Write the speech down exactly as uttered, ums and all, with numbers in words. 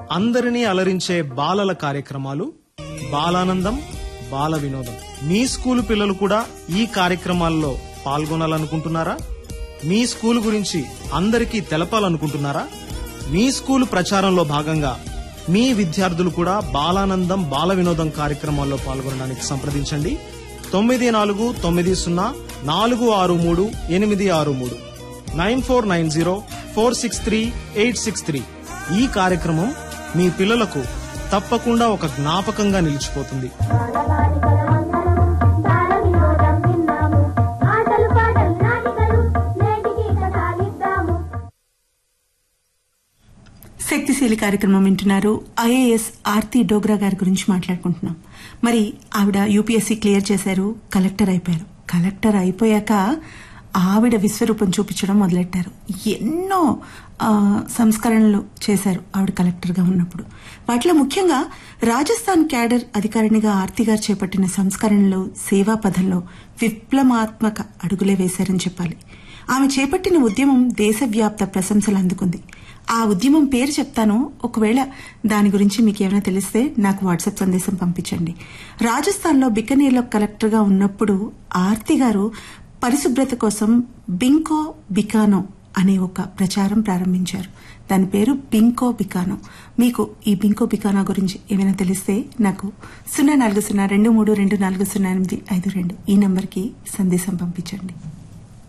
అందరినీ అలరించే బాలల కార్యక్రమాలు బాలానందం బాల వినోదం. మీ స్కూలు పిల్లలు కూడా ఈ కార్యక్రమాల్లో పాల్గొనాలనుకుంటున్నారా? మీ స్కూలు గురించి అందరికీ తెలపాలనుకుంటున్నారా? మీ స్కూలు ప్రచారంలో భాగంగా మీ విద్యార్థులు కూడా బాలానందం బాల వినోదం కార్యక్రమాల్లో పాల్గొనడానికి సంప్రదించండి. తొమ్మిది నాలుగు తొమ్మిది సున్నా నాలుగు ఆరు మూడు ఎనిమిది ఆరు మూడు nine four nine zero four six three eight six three. ఈ కార్యక్రమం మీ పిల్లలకు తప్పకుండా ఒక జ్ఞాపకంగా నిలిచిపోతుంది. శక్తిశీలి కార్యక్రమం వింటున్నారు. ఐఏఎస్ ఆర్తి డోగ్రా గారి గురించి మాట్లాడుకుంటున్నాం. మరి ఆవిడ యూపీఎస్సీ క్లియర్ చేశారు, కలెక్టర్ అయిపోయారు. కలెక్టర్ అయిపోయాక ఆవిడ విశ్వరూపం చూపించడం మొదలెట్టారు. ఎన్నో సంస్కరణలు చేశారు ఆవిడ కలెక్టర్గా ఉన్నప్పుడు. వాటిలో ముఖ్యంగా రాజస్థాన్ క్యాడర్ అధికారినిగా ఆర్తి గారు చేపట్టిన సంస్కరణలు సేవా పథంలో విప్లవాత్మక అడుగులే వేశారని చెప్పాలి. ఆమె చేపట్టిన ఉద్యమం దేశవ్యాప్త ప్రశంసలు అందుకుంది. ఆ ఉద్యమం పేరు చెప్తాను, ఒకవేళ దాని గురించి మీకు ఏమైనా తెలిస్తే నాకు వాట్సాప్ సందేశం పంపించండి. రాజస్థాన్లో బికనీర్లో కలెక్టర్గా ఉన్నప్పుడు ఆర్తి గారు పరిశుభ్రత కోసం బింకో బికానో అనే ఒక ప్రచారం ప్రారంభించారు. దాని పేరు బింకో బికానో. మీకు ఈ బింకో బికానో గురించి ఏమైనా తెలిస్తే నాకు సున్నా నాలుగు సున్నా రెండు మూడు రెండు నాలుగు సున్నా ఎనిమిది ఐదు రెండు ఈ నంబర్కి సందేశం పంపించండి.